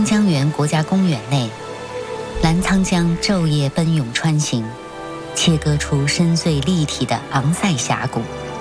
张江源国家公园内，澜沧江昼夜奔涌穿行，切割出深邃立体的昂塞峡谷。